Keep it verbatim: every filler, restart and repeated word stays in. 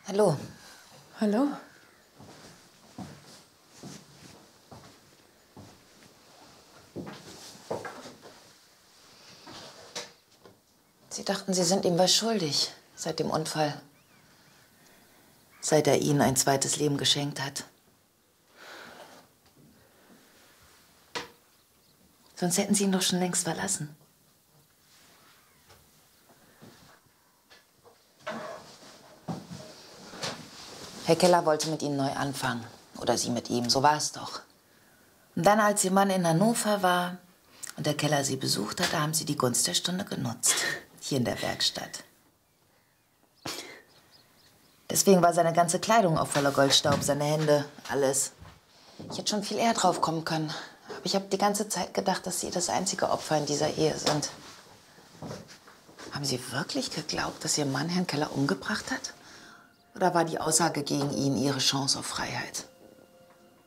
Hallo. Hallo. Sie dachten, Sie sind ihm was schuldig seit dem Unfall. Seit er Ihnen ein zweites Leben geschenkt hat. Sonst hätten Sie ihn doch schon längst verlassen. Herr Keller wollte mit Ihnen neu anfangen. Oder Sie mit ihm, so war es doch. Und dann, als Ihr Mann in Hannover war und der Keller Sie besucht hat, da haben Sie die Gunst der Stunde genutzt. Hier in der Werkstatt. Deswegen war seine ganze Kleidung auch voller Goldstaub, seine Hände, alles. Ich hätte schon viel eher drauf kommen können. Aber ich habe die ganze Zeit gedacht, dass Sie das einzige Opfer in dieser Ehe sind. Haben Sie wirklich geglaubt, dass Ihr Mann Herrn Keller umgebracht hat? Oder war die Aussage gegen ihn Ihre Chance auf Freiheit?